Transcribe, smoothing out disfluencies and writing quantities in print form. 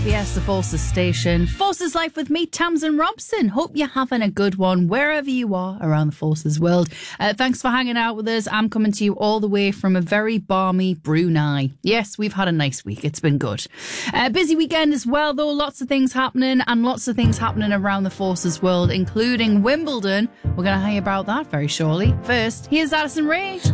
Yes, the Forces Station. Forces Life with me, Tamsin Robson. Hope you're having a good one wherever you are around the Forces world. Thanks for hanging out with us. I'm coming to you all the way from a very balmy Brunei. Yes, we've had a nice week. It's been good. Busy weekend as well, though. Lots of things happening around the Forces world, including Wimbledon. We're going to hear about that very shortly. First, here's Addison Rae.